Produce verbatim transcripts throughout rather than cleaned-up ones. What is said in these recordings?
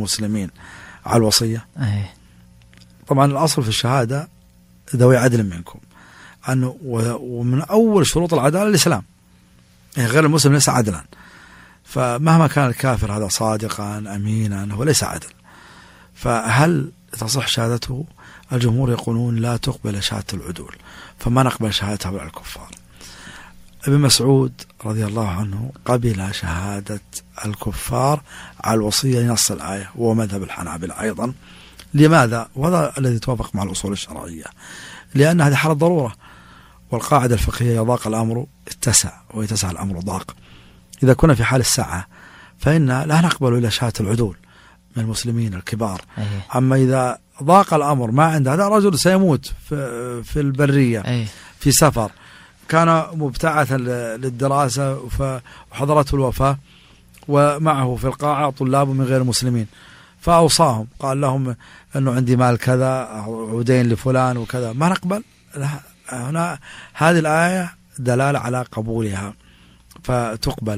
المسلمين على الوصية. أيه. طبعا الأصل في الشهادة ذوي عدل منكم، أنه ومن أول شروط العدالة الإسلام، يعني غير المسلم ليس عدلا، فمهما كان الكافر هذا صادقا أمينا هو ليس عدل. فهل تصح شهادته؟ الجمهور يقولون لا تقبل شهادة العدول، فما نقبل شهادة هؤلاء الكفار. ابن مسعود رضي الله عنه قبل شهادة الكفار على الوصية نص الآية، وهو مذهب الحنابلة أيضا. لماذا؟ وهذا الذي توافق مع الأصول الشرعية، لأن هذه حالة ضرورة، والقاعدة الفقهية يضاق الأمر اتسع ويتسع الأمر ضاق. إذا كنا في حال السعة فإن لا نقبل إلا شهادة العدول من المسلمين الكبار. أيه. أما إذا ضاق الأمر ما عند هذا رجل سيموت في, في البرية أيه. في سفر، كان مبتعثا للدراسة وحضرته الوفاة، ومعه في القاعة طلاب من غير المسلمين، فأوصاهم قال لهم أنه عندي مال كذا، عودين لفلان وكذا، ما نقبل. هنا هذه الآية دلالة على قبولها فتقبل.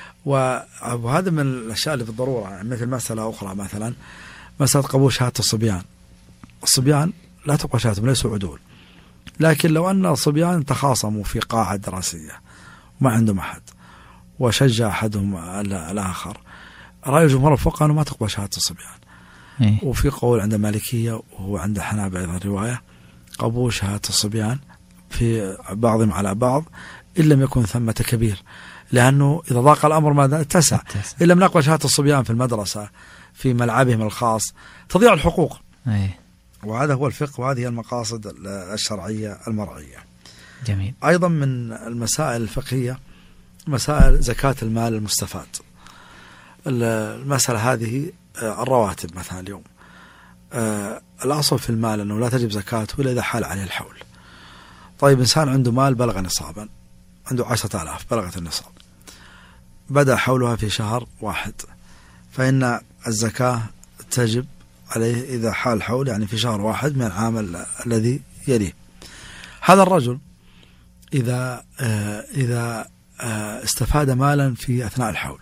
وهذا من الأشياء اللي في الضرورة، مثل مسألة أخرى، مثلا مسألة قبول شهادة الصبيان. الصبيان لا تقبل شهادتهم، ليسوا عدول، لكن لو أن الصبيان تخاصموا في قاعة دراسية وما عندهم أحد وشجع أحدهم الآخر، رأي جمهور الفقهاء أنه ما تقبل شهادة الصبيان. إيه؟ وفي قول عند مالكية وهو عند حنابلة أيضا رواية قبول شهادة الصبيان في بعضهم على بعض إن لم يكن ثمة كبير، لأنه إذا ضاق الأمر ماذا اتسع. إن لم نقبل شهادة الصبيان في المدرسة في ملعبهم الخاص تضيع الحقوق. إيه؟ وهذا هو الفقه، وهذه هي المقاصد الشرعية المرعية. جميل. أيضا من المسائل الفقهية مسائل زكاة المال المستفاد. المسألة هذه الرواتب مثلا اليوم، الأصل في المال أنه لا تجب زكاته إلا إذا حال عليه الحول. طيب إنسان عنده مال بلغ نصابا، عنده عشرة آلاف بلغت النصاب، بدأ حولها في شهر واحد، فإن الزكاة تجب عليه إذا حال حول، يعني في شهر واحد من العام الذي يليه. هذا الرجل إذا إذا استفاد مالا في أثناء الحول،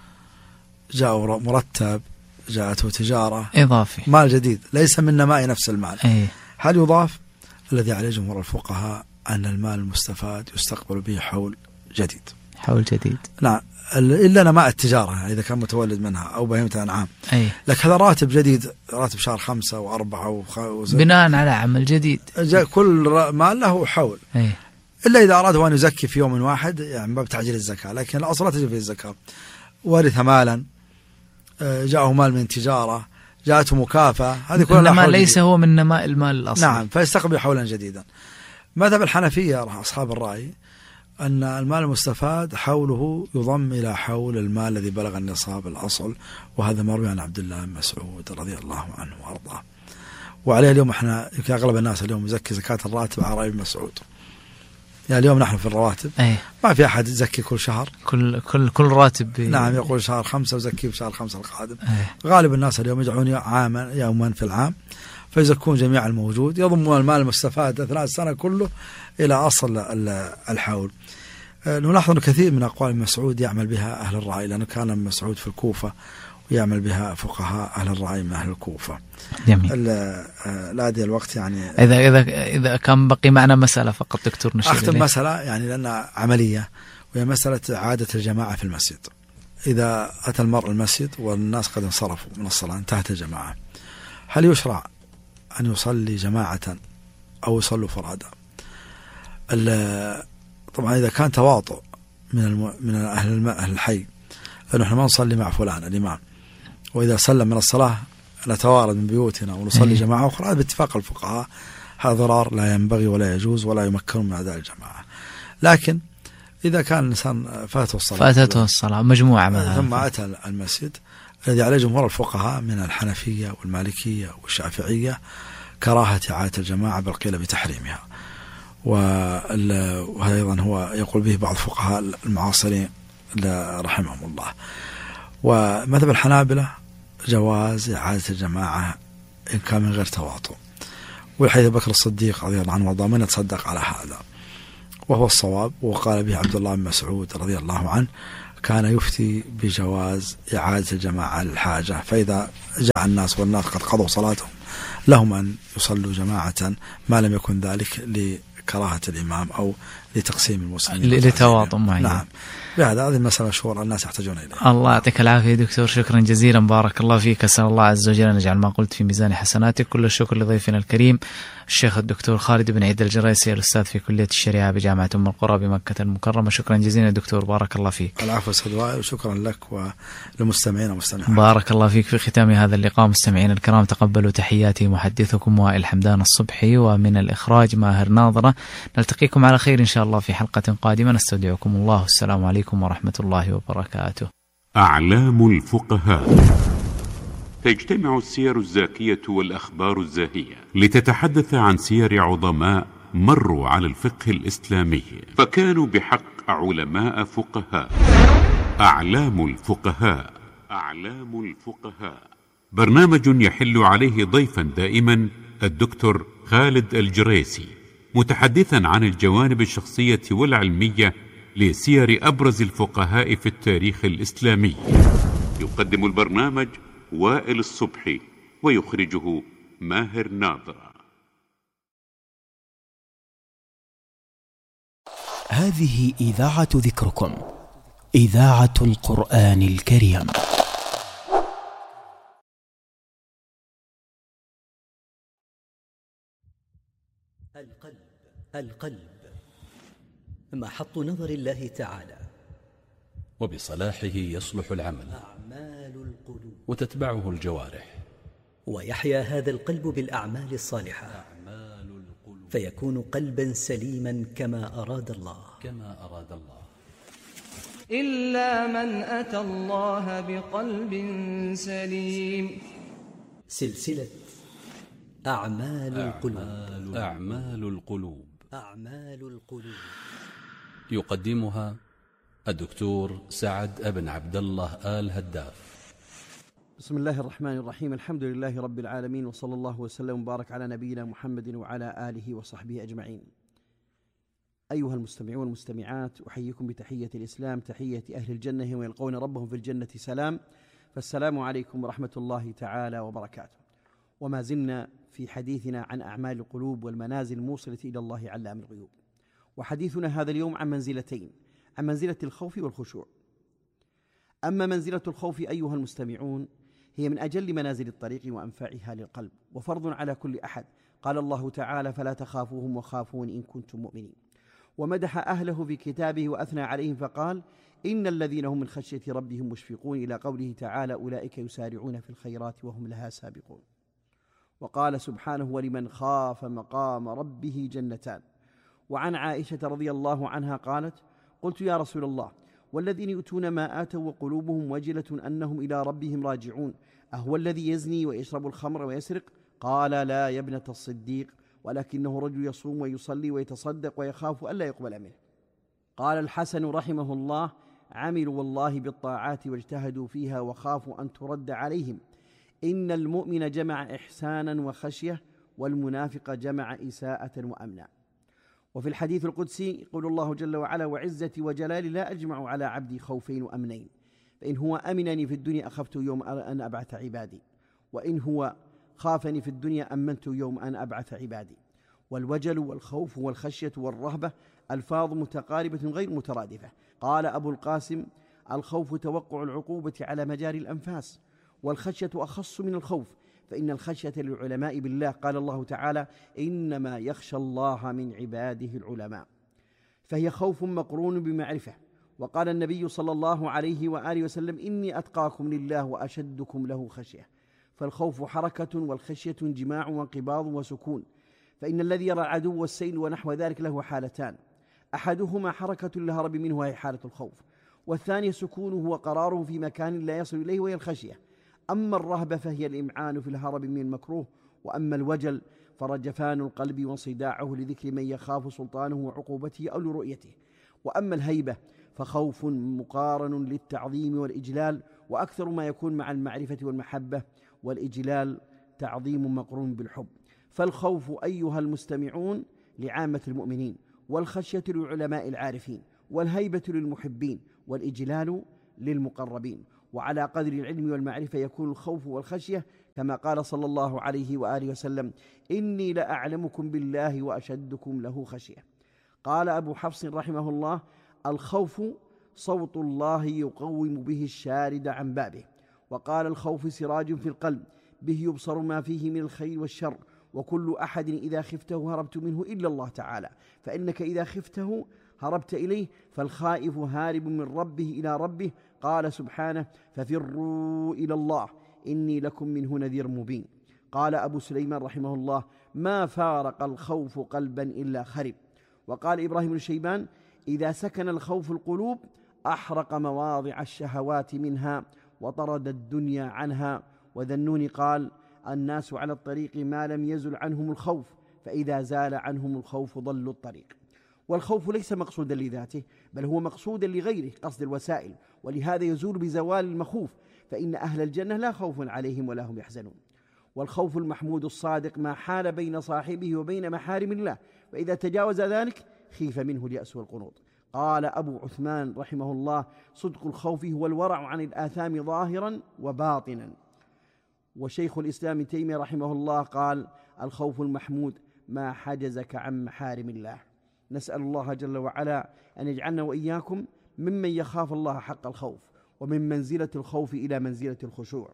جاء مرتب، جاءته تجارة إضافي، مال جديد ليس من نماء نفس المال، أيه. هل يضاف؟ الذي عليه جمهور الفقهاء أن المال المستفاد يستقبل به حول جديد. حول جديد، نعم، إلا نماء التجارة إذا كان متولد منها أو بهيمة الأنعام. أيه. لك هذا راتب جديد، راتب شهر خمسة وأربعة وخ... بناء على عمل جديد، كل مال له حول. أيه. إلا إذا أراده أن يزكي في يوم واحد، يعني باب تعجيل الزكاة، لكن الأصل لا تجب فيه الزكاة. ورث مالا، جاءه مال من تجارة، جاءته مكافأة، هذه كلها إنما ليس هو من نماء المال الأصلي. نعم، فيستقبل حولا جديدا. مذهب الحنفية أصحاب الرأي أن المال المستفاد حوله يضم إلى حول المال الذي بلغ النصاب الأصل، وهذا مروي عن عبد الله بن مسعود رضي الله عنه وأرضاه. وعليه اليوم احنا يمكن أغلب الناس اليوم يزكي زكاة الراتب على رأي ابن مسعود. يعني اليوم نحن في الرواتب أيه. ما في أحد يزكي كل شهر، كل كل كل راتب بي... نعم، يقول شهر خمسة وزكي بشهر خمسة القادم. أيه. غالب الناس اليوم يدعون عاما يوما في العام، فيزكون جميع الموجود، يضمون المال المستفاد أثناء السنة كله إلى أصل الحول. نلاحظ أن كثير من أقوال ابن مسعود يعمل بها أهل الرأي، لأنه كان ابن مسعود في الكوفة ويعمل بها فقهاء أهل الرأي من أهل الكوفة. جميل. لا دي الوقت يعني إذا إذا إذا كان بقي معنا مسألة فقط دكتور نشير أختم إليه. مسألة يعني لأنها عملية، وهي مسألة عادة الجماعة في المسجد. إذا أتى المرء المسجد والناس قد انصرفوا من الصلاة، انتهت الجماعة، هل يشرع أن يصلي جماعة أو يصلوا فرادى؟ طبعا إذا كان تواطؤ من الم... من أهل أهل الحي أنه نحن ما نصلي مع فلان الإمام، وإذا سلم من الصلاة نتوارد من بيوتنا ونصلي جماعة أخرى، هذا باتفاق الفقهاء هذا ضرار لا ينبغي ولا يجوز ولا يمكن من أداء الجماعة. لكن إذا كان الإنسان فاته الصلاة فاتته الصلاة مجموعة مثلا ثم أتى المسجد، الذي عليه جمهور الفقهاء من الحنفية والمالكية والشافعية كراهة إعادة الجماعة بل قيل بتحريمها، وهذا أيضا هو يقول به بعض الفقهاء المعاصرين رحمهم الله. ومذهب الحنابلة جواز إعادة الجماعة إن كان من غير تواطؤ، والحديث بكر الصديق رضي الله عنه وارضاه من يتصدق على هذا، وهو الصواب، وقال به عبد الله بن مسعود رضي الله عنه كان يفتي بجواز إعادة الجماعة للحاجة، فإذا جاء الناس والناس قد قضوا صلاتهم لهم أن يصلوا جماعة ما لم يكن ذلك لكراهة الإمام أو لتقسيم المسلمين لتواطؤ معي. نعم، بهذا هذه المسألة مشهورة الناس يحتاجون إليها. الله يعطيك العافية دكتور، شكرا جزيلا، بارك الله فيك. أسأل الله عز وجل أن يجعل ما قلت في ميزان حسناتك. كل الشكر لضيفنا الكريم الشيخ الدكتور خالد بن عيد الجريسي، الأستاذ في كلية الشريعة بجامعة أم القرى بمكة المكرمة. شكرا جزيلا دكتور، بارك الله فيك. العفو سيد وائل، وشكرا لك وللمستمعين والمستمعات. بارك الله فيك. في ختام هذا اللقاء مستمعين الكرام تقبلوا تحياتي محدثكم وائل حمدان الصبحي، ومن الإخراج ماهر ناظرة. نلتقيكم على خير إن شاء الله في حلقة قادمة، نستودعكم الله، السلام عليكم ورحمة الله وبركاته. أعلام الفقهاء. تجتمع السير الزاكية والأخبار الزاهية لتتحدث عن سير عظماء مروا على الفقه الإسلامي فكانوا بحق علماء فقهاء. أعلام الفقهاء. أعلام الفقهاء برنامج يحل عليه ضيفا دائما الدكتور خالد الجريسي، متحدثا عن الجوانب الشخصية والعلمية لسير أبرز الفقهاء في التاريخ الإسلامي. يقدم البرنامج وائل الصبحي، ويخرجه ماهر ناظرة. هذه إذاعة ذكركم، إذاعة القرآن الكريم. القلب القلب محط نظر الله تعالى، وبصلاحه يصلح العمل أعمال القلوب وتتبعه الجوارح، ويحيا هذا القلب بالأعمال الصالحة أعمال القلوب فيكون قلبا سليما كما أراد الله كما أراد الله. إلا من أتى الله بقلب سليم. سلسلة أعمال القلوب. أعمال القلوب أعمال القلوب يقدمها الدكتور سعد بن عبد الله آل هداف. بسم الله الرحمن الرحيم، الحمد لله رب العالمين، وصلى الله وسلم وبارك على نبينا محمد وعلى آله وصحبه أجمعين. أيها المستمعون والمستمعات، أحييكم بتحية الإسلام، تحية أهل الجنة ويلقون ربهم في الجنة سلام، فالسلام عليكم ورحمة الله تعالى وبركاته. وما زلنا في حديثنا عن أعمال القلوب والمنازل الموصلة إلى الله علام الغيوب، وحديثنا هذا اليوم عن منزلتين، عن منزلة الخوف والخشوع. أما منزلة الخوف أيها المستمعون هي من أجل منازل الطريق وأنفعها للقلب، وفرض على كل أحد. قال الله تعالى: فلا تخافوهم وخافون إن كنتم مؤمنين. ومدح أهله في كتابه وأثنى عليهم فقال: إن الذين هم من خشية ربهم مشفقون، إلى قوله تعالى: أولئك يسارعون في الخيرات وهم لها سابقون. وقال سبحانه: ولمن خاف مقام ربه جنتان. وعن عائشة رضي الله عنها قالت: قلت يا رسول الله، والذين يؤتون ما آتوا وقلوبهم وجلة أنهم إلى ربهم راجعون، أهو الذي يزني ويشرب الخمر ويسرق؟ قال: لا يا ابنة الصديق، ولكنه رجل يصوم ويصلي ويتصدق ويخاف ألا يقبل منه. قال الحسن رحمه الله: عملوا والله بالطاعات واجتهدوا فيها وخافوا أن ترد عليهم. إن المؤمن جمع إحسانا وخشية، والمنافق جمع إساءة وأمنا. وفي الحديث القدسي يقول الله جل وعلا: وعزتي وجلالي لا أجمع على عبدي خوفين وأمنين، فإن هو أمنني في الدنيا أخفت يوم أن أبعث عبادي، وإن هو خافني في الدنيا أمنت يوم أن أبعث عبادي. والوجل والخوف والخشية والرهبة ألفاظ متقاربة غير مترادفة. قال أبو القاسم: الخوف توقع العقوبة على مجاري الأنفاس، والخشية أخص من الخوف، فإن الخشية للعلماء بالله. قال الله تعالى: إنما يخشى الله من عباده العلماء. فهي خوف مقرون بمعرفة. وقال النبي صلى الله عليه وآله وسلم: إني أتقاكم لله وأشدكم له خشية. فالخوف حركة، والخشية انجماع وانقباض وسكون. فإن الذي يرى العدو والسيل ونحو ذلك له حالتان: أحدهما حركة الهرب منه وهي حالة الخوف، والثاني سكونه وقراره في مكان لا يصل إليه وهي الخشية. أما الرهبة فهي الإمعان في الهرب من المكروه، وأما الوجل فرجفان القلب وانصداعه لذكر من يخاف سلطانه وعقوبته أو لرؤيته. وأما الهيبة فخوف مقارن للتعظيم والإجلال، وأكثر ما يكون مع المعرفة والمحبة، والإجلال تعظيم مقرون بالحب. فالخوف أيها المستمعون لعامة المؤمنين، والخشية للعلماء العارفين، والهيبة للمحبين، والإجلال للمقربين. وعلى قدر العلم والمعرفة يكون الخوف والخشية، كما قال صلى الله عليه وآله وسلم: إني لأعلمكم بالله وأشدكم له خشية. قال أبو حفص رحمه الله: الخوف صوت الله يقوم به الشارد عن بابه. وقال: الخوف سراج في القلب به يبصر ما فيه من الخير والشر، وكل أحد إذا خفته هربت منه إلا الله تعالى، فإنك إذا خفته هربت إليه، فالخائف هارب من ربه إلى ربه. قال سبحانه: ففروا إلى الله إني لكم منه نذير مبين. قال أبو سليمان رحمه الله: ما فارق الخوف قلبا إلا خرب. وقال إبراهيم بن شيبان: إذا سكن الخوف القلوب أحرق مواضع الشهوات منها وطرد الدنيا عنها. وذنون قال: الناس على الطريق ما لم يزل عنهم الخوف، فإذا زال عنهم الخوف ضلوا الطريق. والخوف ليس مقصودا لذاته، بل هو مقصودا لغيره، قصد الوسائل، ولهذا يزول بزوال المخوف، فإن أهل الجنة لا خوف عليهم ولا هم يحزنون. والخوف المحمود الصادق ما حال بين صاحبه وبين محارم الله، وإذا تجاوز ذلك خيف منه اليأس والقنوط. قال أبو عثمان رحمه الله: صدق الخوف هو الورع عن الآثام ظاهرا وباطنا. وشيخ الإسلام ابن تيمية رحمه الله قال: الخوف المحمود ما حجزك عن محارم الله. نسأل الله جل وعلا أن يجعلنا وإياكم ممن يخاف الله حق الخوف، ومن منزلة الخوف إلى منزلة الخشوع،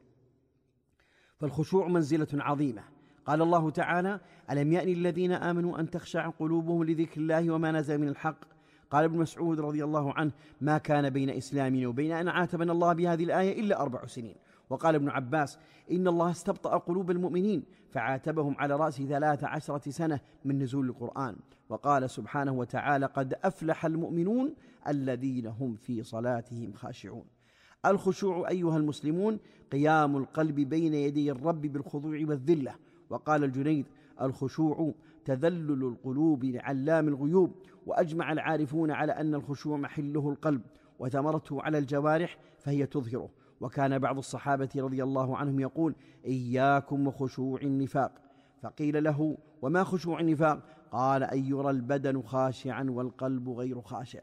فالخشوع منزلة عظيمة. قال الله تعالى: ألم يأن الذين آمنوا أن تخشع قلوبهم لذكر الله وما نزل من الحق. قال ابن مسعود رضي الله عنه: ما كان بين إسلامنا وبين أن عاتبنا الله بهذه الآية إلا أربع سنين. وقال ابن عباس: إن الله استبطأ قلوب المؤمنين فعاتبهم على رأس ثلاث عشرة سنة من نزول القرآن. وقال سبحانه وتعالى: قد أفلح المؤمنون الذين هم في صلاتهم خاشعون. الخشوع أيها المسلمون قيام القلب بين يدي الرب بالخضوع والذلة. وقال الجنيد: الخشوع تذلل القلوب لعلام الغيوب. وأجمع العارفون على أن الخشوع محله القلب، وثمرته على الجوارح فهي تظهره. وكان بعض الصحابة رضي الله عنهم يقول: إياكم وخشوع النفاق. فقيل له: وما خشوع النفاق؟ قال: أن يرى البدن خاشعا والقلب غير خاشع.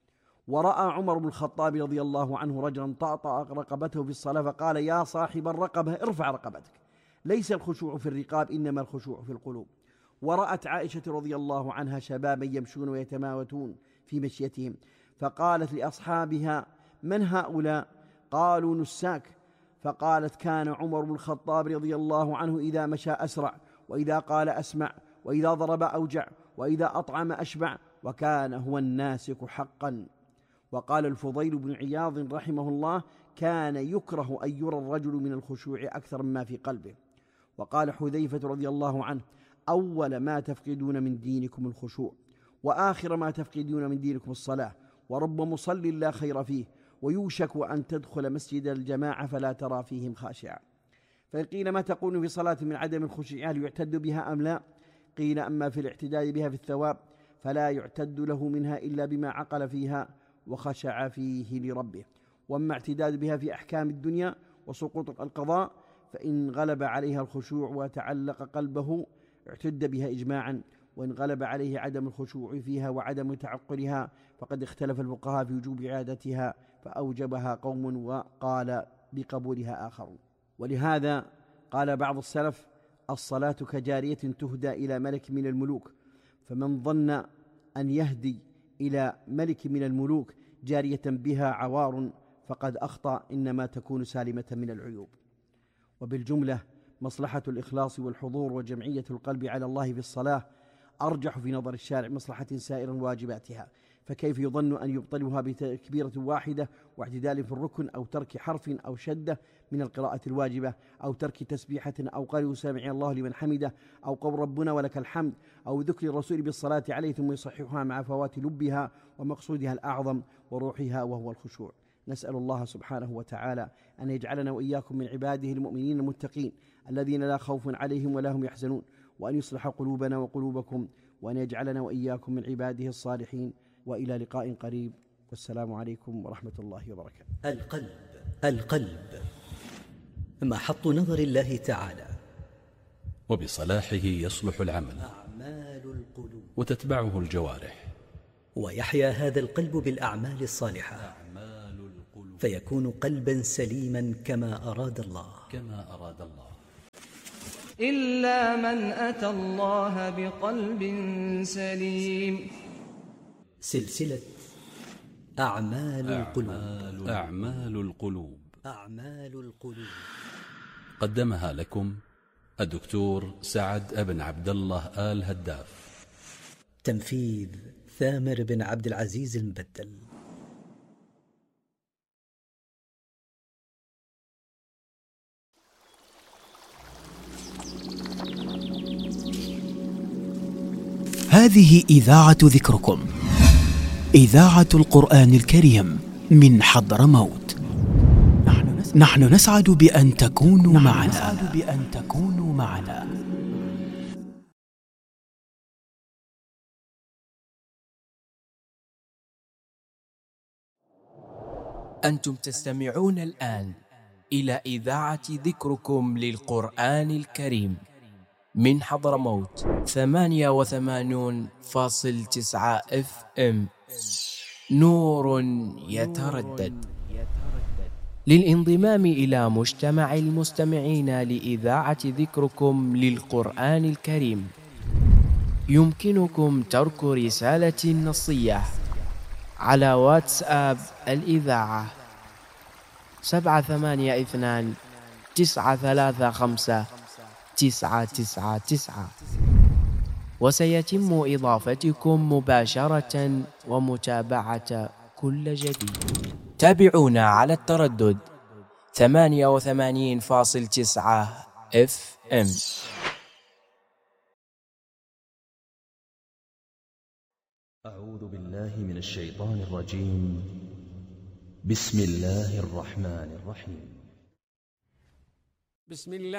ورأى عمر بن الخطاب رضي الله عنه رجلا طأطأ رقبته في الصلاة فقال: يا صاحب الرقبة ارفع رقبتك، ليس الخشوع في الرقاب إنما الخشوع في القلوب. ورأت عائشة رضي الله عنها شبابا يمشون ويتماوتون في مشيتهم، فقالت لأصحابها: من هؤلاء؟ قالوا: نساك. فقالت: كان عمر بن الخطاب رضي الله عنه إذا مشى أسرع، وإذا قال أسمع، وإذا ضرب أوجع، وإذا أطعم أشبع، وكان هو الناسك حقا. وقال الفضيل بن عياض رحمه الله: كان يكره أن يرى الرجل من الخشوع أكثر مما في قلبه. وقال حذيفة رضي الله عنه: أول ما تفقدون من دينكم الخشوع، وآخر ما تفقدون من دينكم الصلاة، ورب مصل لا خير فيه، ويوشك أن تدخل مسجد الجماعة فلا ترى فيهم خاشعا. فقيل: ما تقول في صلاة من عدم الخشوع، هل يعتد بها أم لا؟ قيل: أما في الاعتداد بها في الثواب فلا يعتد له منها إلا بما عقل فيها وخشع فيه لربه. وأما اعتداد بها في أحكام الدنيا وسقوط القضاء فإن غلب عليها الخشوع وتعلق قلبه اعتد بها إجماعا، وإن غلب عليه عدم الخشوع فيها وعدم تعقلها فقد اختلف الفقهاء في وجوب إعادتها، فأوجبها قوم وقال بقبولها آخرون. ولهذا قال بعض السلف: الصلاة كجارية تهدى إلى ملك من الملوك، فمن ظن أن يهدي إلى ملك من الملوك جارية بها عوار فقد أخطأ، إنما تكون سالمة من العيوب. وبالجملة مصلحة الإخلاص والحضور وجمعية القلب على الله في الصلاة أرجح في نظر الشارع مصلحة سائر واجباتها، فكيف يظن أن يبطلها بتكبيرة واحدة واعتدال في الركن، أو ترك حرف أو شدة من القراءة الواجبة، أو ترك تسبيحة، أو قول سامع الله لمن حمده، أو قول ربنا ولك الحمد، أو ذكر الرسول بالصلاة عليه ثم يصححها مع فوات لبها ومقصودها الأعظم وروحها وهو الخشوع. نسأل الله سبحانه وتعالى أن يجعلنا وإياكم من عباده المؤمنين المتقين الذين لا خوف عليهم ولا هم يحزنون، وأن يصلح قلوبنا وقلوبكم، وأن يجعلنا وإياكم من عباده الصالحين. وإلى لقاء قريب، والسلام عليكم ورحمة الله وبركاته. القلب القلب محط نظر الله تعالى، وبصلاحه يصلح العمل أعمال القلوب، وتتبعه الجوارح، ويحيا هذا القلب بالأعمال الصالحة. أعمال القلوب فيكون قلبا سليما كما أراد الله كما أراد الله إلا من أتى الله بقلب سليم. سلسلة أعمال القلوب أعمال القلوب أعمال القلوب قدمها لكم الدكتور سعد بن عبد الله آل هداف. تنفيذ ثامر بن عبد العزيز المبدل. هذه إذاعة ذكركم، إذاعة القرآن الكريم من حضرموت. نحن نسعد بأن تكونوا معنا. نسعد بأن تكونوا معنا. أنتم تستمعون الآن إلى إذاعة ذكركم للقرآن الكريم من حضرموت ثمانية وثمانون فاصل تسعة اف ام. نور يتردد. للانضمام إلى مجتمع المستمعين لإذاعة ذكركم للقرآن الكريم يمكنكم ترك رسالة نصية على واتساب الإذاعة سبعة ثمانية اثنان تسعة ثلاثة خمسة تسعة تسعة تسعة، وسيتم إضافتكم مباشرة ومتابعة كل جديد. تابعونا على التردد ثمانية وثمانين فاصل تسعة اف ام. أعوذ بالله من الشيطان الرجيم. بسم الله الرحمن الرحيم. بسم الله